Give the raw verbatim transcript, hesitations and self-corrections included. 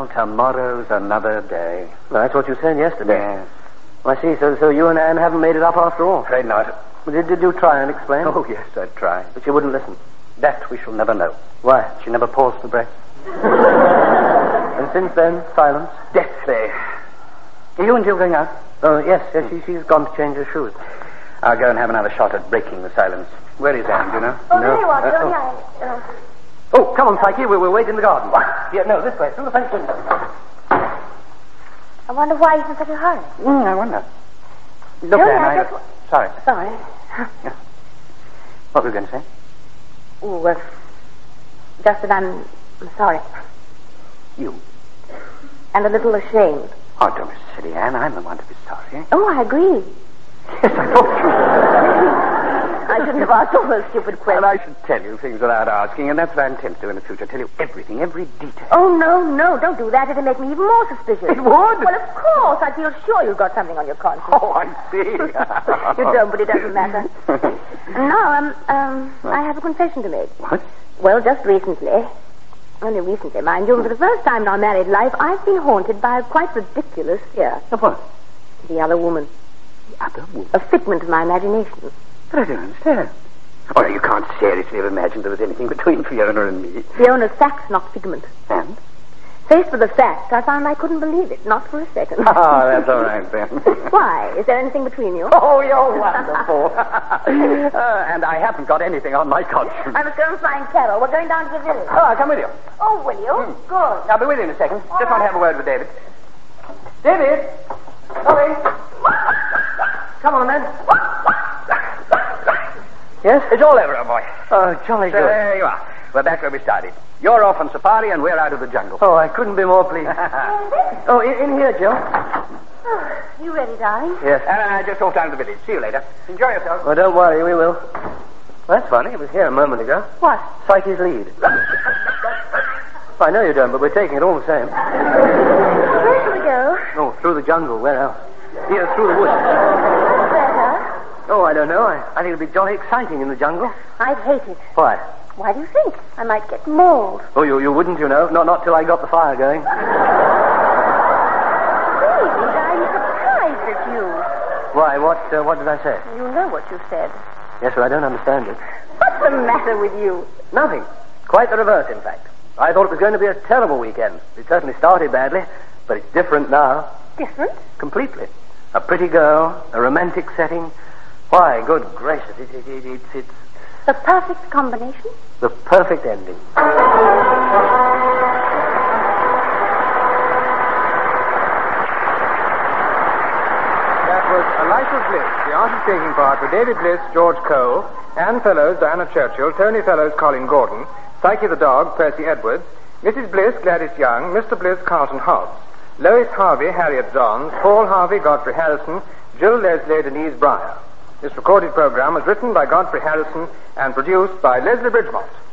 Well, tomorrow's another day. Well, that's what you said yesterday. Yes. I see. So, so you and Anne haven't made it up after all? Afraid not. Did, did you try and explain? Oh, yes, I tried. But you wouldn't listen. That we shall never know. Why? She never paused for breath. And since then, silence? Deathly. Are you and Jill going out? Oh, yes, yes, she, she's gone to change her shoes. I'll go and have another shot at breaking the silence. Where is Anne, do you know? Oh, No. there you are, Uh, Johnny. oh. I, uh... Oh, come on, Psyche. We'll, we'll wait in the garden. Yeah, no, this way, through the French window. I wonder why he's in such a hurry. Mm, I wonder. Look, Johnny, Anne, I I... just... Sorry. Sorry. What were you going to say? Oh, uh, just that I'm sorry. You? And a little ashamed. Oh, don't be silly, Anne. I'm the one to be sorry. Oh, I agree. Yes, I thought you... I shouldn't have asked all those stupid questions. Well, I should tell you things without asking, and that's what I intend to do in the future. Tell you everything, every detail. Oh, no, no, don't do that. It'll make me even more suspicious. It would? Well, of course. I feel sure you've got something on your conscience. Oh, I see. You don't, but it doesn't matter. No, um, um, I have a confession to make. What? Well, just recently, only recently, mind you, for the first time in our married life, I've been haunted by a quite ridiculous fear. Of what? The other woman. The other woman? A figment of my imagination. But I don't understand. Oh, no, you can't seriously have imagined there was anything between Fiona and me. Fiona's facts, not figment. And? Faced with the fact, I found I couldn't believe it, not for a second. Oh, that's all right, then. Why? Is there anything between you? Oh, you're wonderful. uh, and I haven't got anything on my conscience. I must go and find Carol. We're going down to the village. Oh, I'll come with you. Oh, will you? Hmm. Good. I'll be with you in a second. Just want to have a word with David. David! Ollie! Come on, then. Yes? It's all over, old boy. Oh, jolly So good. there you are. We're back where we started. You're off on safari and we're out of the jungle. Oh, I couldn't be more pleased. Oh, in, in here, Jill. Oh, you ready, darling? Yes. And I just off down to the village. See you later. Enjoy yourself. Oh, don't worry, we will. Well, that's funny. It was here a moment ago. What? Psyche's lead. I know you don't, but we're taking it all the same. Where shall we go? Oh, through the jungle. Where else? Here, through the woods. Better. Oh, I don't know. I, I think it'd be jolly exciting in the jungle. I'd hate it. Why? Why do you think? I might get mauled. Oh, you, you wouldn't, you know. Not, not till I got the fire going. David, I'm surprised at you. Why, what, uh, what did I say? You know what you said. Yes, but I don't understand it. What's the matter with you? Nothing. Quite the reverse, in fact. I thought it was going to be a terrible weekend. It certainly started badly, but it's different now. Different? Completely. A pretty girl, a romantic setting. Why, good gracious, it, it, it, it's, it's The perfect combination? the perfect ending. That was A Life of Bliss. The artist taking part were David Bliss, George Cole, Anne Fellows, Diana Churchill, Tony Fellows, Colin Gordon, Psyche the dog, Percy Edwards, Missus Bliss, Gladys Young, Mister Bliss, Carlton Hobbs, Lois Harvey, Harriet Johns, Paul Harvey, Godfrey Harrison, Jill Leslie, Denise Breyer. This recorded program was written by Godfrey Harrison and produced by Leslie Bridgemont.